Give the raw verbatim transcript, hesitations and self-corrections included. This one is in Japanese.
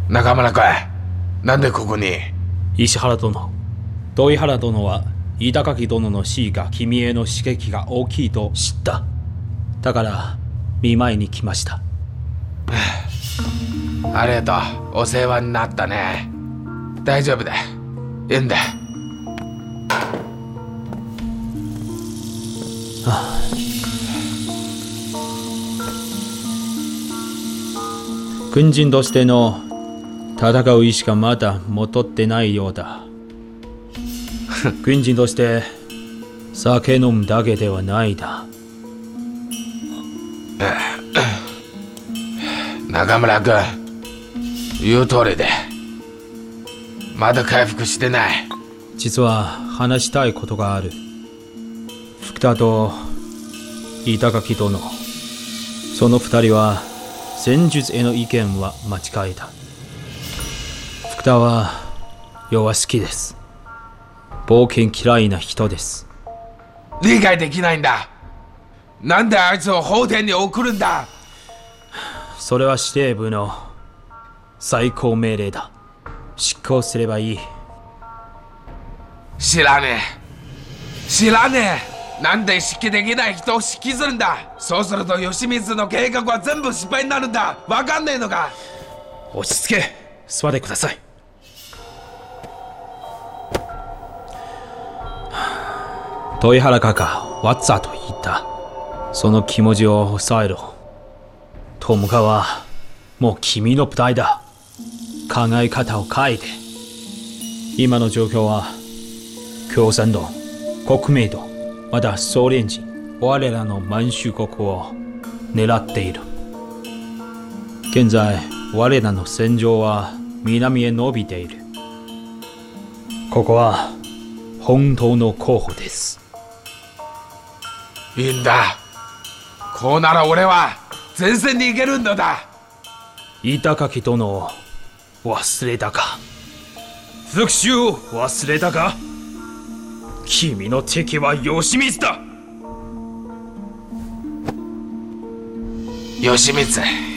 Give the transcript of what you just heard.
中村君、なんでここに？ 石原殿、土井原殿は飯高木殿の死が君への刺激が大きいと知った。だから見舞いに来ました。 ありがとう、お世話になったね。大丈夫だ、いいんだ。 はあ、軍人としての戦う意志がまだ戻ってないようだ。軍人として酒飲むだけではないだ。 中村君、言う通りでまだ回復してない。 実は話したいことがある。福田と飯高木殿、その二人は戦術への意見は間違いだ。福田は弱しきです。冒険嫌いな人です。 理解できないんだ。なんであいつを法廷に送るんだ。 それは司令部の最高命令だ。執行すればいい。 知らねえ知らねえ。なんで指揮できない人を指揮するんだ。そうすると吉光の計画は全部失敗になるんだ。わかんねえのか。 落ち着け、座ってください。土井原家がわざと言った。その気持ちを抑えろ。友果はもう君の舞台だ。考え方を変えて。今の状況は共産党、国民党、またソ連人、我らの満州国を狙っている。現在我らの戦場は南へ伸びている。ここは本当の候補です。 いいんだ。こうなら俺は前線に行けるんだだ。 飯高木殿を忘れたか。復讐を忘れたか。君の敵は吉光だ。 吉光